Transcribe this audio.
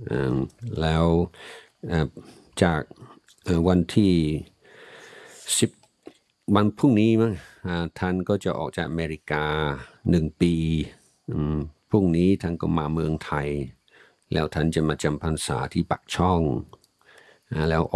แล้วจากวันที่10วันพรุ่งนี้มั้งท่านก็จะออกจากอเมริกา1 ปีพรุ่งนี้ท่านก็มาเมืองไทยแล้วท่านจะมาจำพรรษาที่ปักช่องแล้ว